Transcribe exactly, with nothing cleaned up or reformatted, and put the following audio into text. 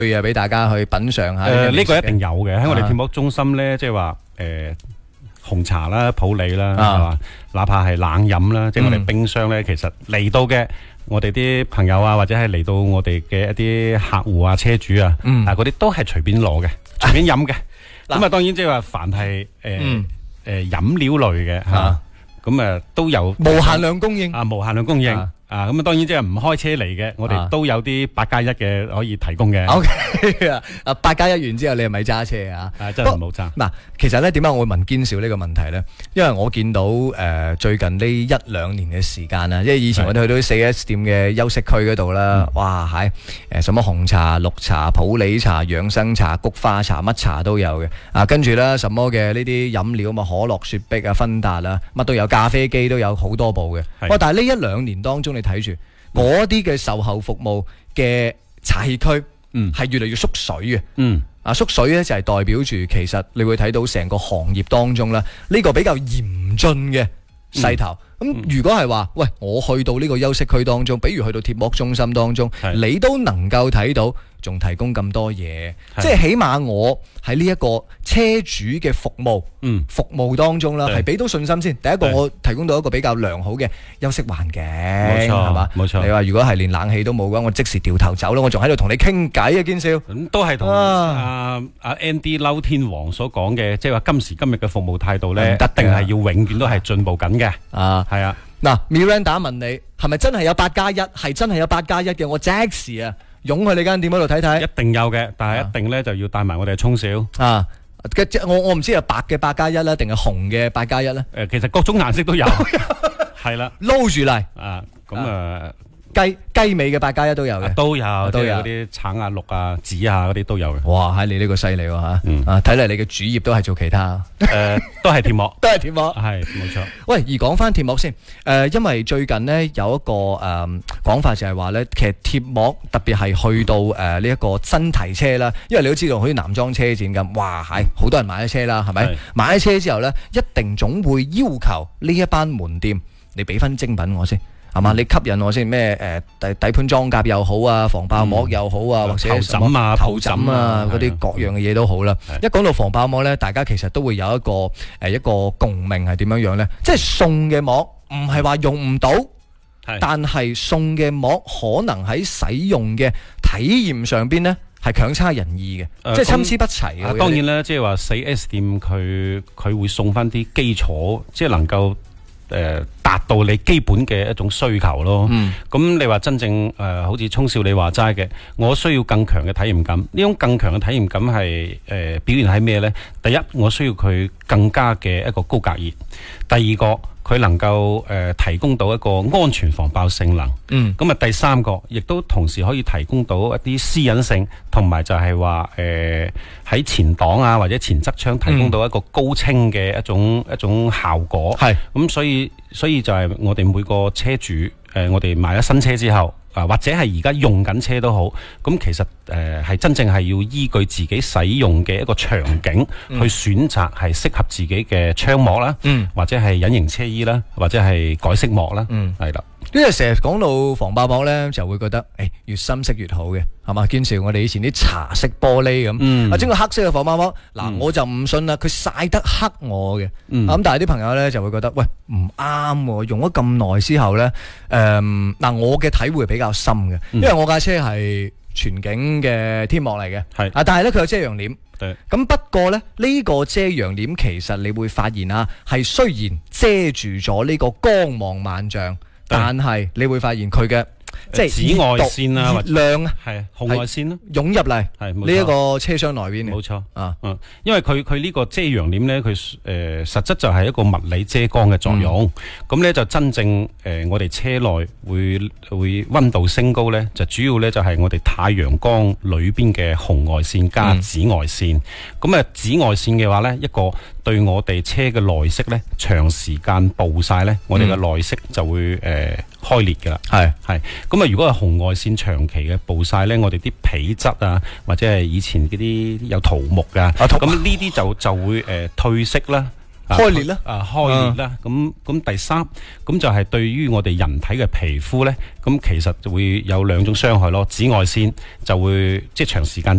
去啊，俾大家去品嚐下。 誒，呢個一定有嘅，喺我哋貼膜中心咧，即係話誒紅茶啦、普洱啦，係嘛，哪怕係冷飲啦，即係我哋冰箱咧，其實嚟到嘅。我哋啲朋友啊，或者係嚟到我哋嘅一啲客戶啊、車主啊，嗯、啊嗰啲都係隨便攞嘅，隨便飲嘅。咁啊，當然即係話凡係誒誒飲料類嘅吓，咁啊都有無限量供應啊，無限量供應。啊啊，咁啊，當然即係唔開車嚟嘅，我哋都有啲八加一嘅可以提供嘅。 O K 啊，啊八加一完之後，你係咪揸車啊？ 啊，真係冇揸。 嗱，其實咧點解我會問堅少呢個問題咧？因為我見到誒、呃、最近呢一兩年嘅時間啦，因為以前我哋去到啲四 S 店嘅休息區嗰度啦，嗯、哇係誒什麼紅茶、綠茶、普洱茶、養生茶、菊花茶，乜茶都有嘅。啊，跟住咧什麼嘅呢啲飲料嘛，可樂、雪碧啊、芬達啊，乜都有，咖啡機都有好多部嘅。哇！但係呢一兩年當中，你睇住嗰啲嘅售後服務嘅茶器區，嗯，係越嚟越縮水嘅，嗯，啊縮水咧就係代表住其實你會睇到成個行業當中咧呢個比較嚴峻嘅勢頭。咁、嗯、如果係話，喂，我去到呢個休息區當中，比如去到貼膜中心當中，你都能夠睇到，仲提供咁多嘢，即係起碼我喺呢一個車主嘅服務，嗯，服務當中啦，係俾到信心先。第一個我提供到一個比較良好嘅休息環境，冇錯，係嘛？冇錯。你話如果係連冷氣都冇嘅話，我即時掉頭走啦，我仲喺度同你傾偈啊，堅少。咁都係同阿阿 Andy 嬲天王所講嘅，即係話今時今日嘅服務態度咧，一定係要永遠都係進步緊嘅。啊，係啊。嗱 ，Miranda 問你係咪真係有八加一？係真係有八加一嘅，我即時啊！湧去你間店嗰度睇睇，一定有嘅，但係一定咧就要帶埋我哋沖少啊！我我唔知係白嘅八加一啦，定係紅嘅八加一咧？誒，其實各種顏色都有，係啦，撈住嚟啊！咁啊，雞雞尾嘅八加一都有嘅，都有都有嗰啲橙啊、綠啊、紫啊嗰啲都有嘅。哇！喺你呢個犀利喎嚇，啊睇嚟你嘅主業都係做其他，誒都係貼膜，都係貼膜，係冇錯。喂，而講翻貼膜先，誒因為最近呢有一個誒講法就係話咧，其實貼膜特別係去到誒呢一個新提車啦，因為你都知道好似男裝車展咁，哇係好多人買咗車啦，係咪？買咗車之後咧，一定總會要求呢一班門店，你俾翻精品我先。係嘛？你吸引我先咩？誒底底盤裝甲又好啊，防爆膜又好啊，或者頭枕啊、頭枕啊嗰啲各樣嘅嘢都好啦。一講到防爆膜咧，大家其實都會有一個誒一個共鳴係點樣樣咧？即係送嘅膜唔係話用唔到，但係送嘅膜可能喺使用嘅體驗上邊咧係強差人意嘅，即係參差不齊嘅。當然咧，即係話四 S 店佢佢會送翻啲基礎，即係能夠。誒達到你基本嘅一種需求咯。咁、嗯、你話真正誒、呃、好似聰少你話齋嘅，我需要更強嘅體驗感。呢種更強嘅體驗感係誒、呃、表現喺咩呢？第一，我需要佢更加嘅一個高隔熱。第二個，佢能夠誒、呃、提供到一個安全防爆性能。嗯。咁啊，第三個，亦都同時可以提供到一啲私隱性，同埋就係話誒喺前擋啊或者前側窗提供到一個高清嘅一種、嗯、一種效果。係。咁所以所以就係我哋每個車主誒、呃，我哋買咗新車之後。啊，或者係而家用緊車都好，咁其實誒係、呃、真正係要依據自己使用嘅一個場景、嗯、去選擇係適合自己嘅窗膜啦，嗯、或者係隱形車衣啦，或者係改色膜啦，係啦、嗯。因為成日講到防爆膜咧，就會覺得誒、欸、越深色越好嘅，係嘛？堅持我哋以前啲茶色玻璃咁，嗯、啊整個黑色嘅防爆膜，嗱、嗯、我就唔信啦，佢曬得黑我嘅，咁、嗯啊、但係啲朋友咧就會覺得喂唔啱喎，用咗咁耐之後咧，誒、呃、嗱我嘅體會比較深嘅，因為我架車係全景嘅天幕嚟嘅，係啊，但係咧佢有遮陽簾。咁不過咧，呢、這個遮陽簾其實你會發現啊，係雖然遮住咗呢個光芒萬丈。但係你會發現佢嘅即係紫外線啊，或者亮啊，係紅外線咯，湧入嚟係呢一個車廂內邊嘅，冇錯啊，嗯，因為佢佢呢個遮陽簾咧，佢誒、呃、實質就係一個物理遮光嘅作用，咁咧、嗯、就真正誒、呃、我哋車內會會溫度升高咧，就主要咧就係我哋太陽光裏邊嘅紅外線加紫外線，咁啊、嗯、紫外線嘅話咧一個。對我哋車嘅內飾咧，長時間暴曬咧，我哋嘅內飾就會誒、呃、開裂噶啦。係係咁啊！如果係紅外線長期嘅暴曬咧，我哋啲皮質啊，或者係以前嗰啲有桃木啊，咁呢啲就就會誒、呃、褪色啦。 開裂啦， 啊開裂啦，咁咁、啊、第三咁就係對於我哋人體嘅皮膚咧，咁其實就會有兩種傷害咯。紫外線就會即係長時間